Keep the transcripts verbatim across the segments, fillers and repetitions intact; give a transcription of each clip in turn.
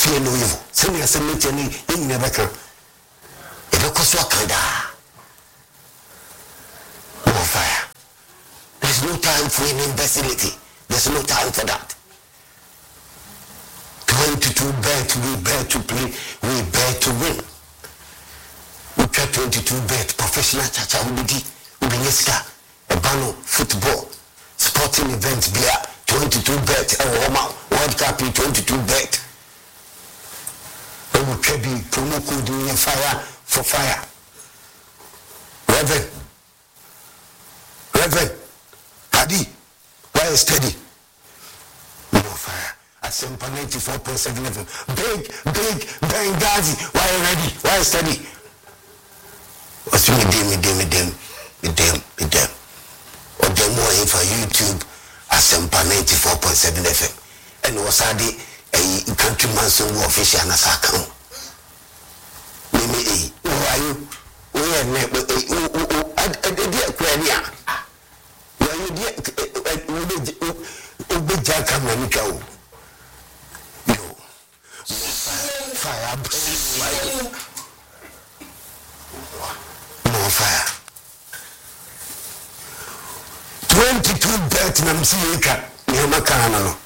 fear no evil. Send me a cemetery in never come. If I could walk more fire. There's no time for an imbecility. There's no time for that. twenty-two bet, we bet to play, we bet to win. We try twenty-two bet, professional chacha, ubidi, ubineska, ebano, football, sporting events, beer, twenty-two bet, World Cup, twenty-two bet. We will try the promo code in fire for fire. Reverend, Reverend, Hadi, why is steady? No fire. Asempa ninety-four point seven F M. Big, big, Benghazi. Why ready? Why steady? What's me dim, me dim, me dim, me dim, me dim. Or the more in for YouTube, Asempa ninety-four point seven F M. And was a countryman so official as I come. Mimi, who are you? We are never a dear Quania. Why you dear? Big Jack and Monica. Fire, more fire. Twenty-two bet na msika ni makana no.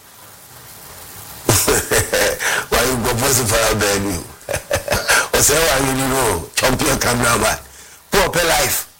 Why you go for fire baby? What's that you know? Champion cameraman. Poor life.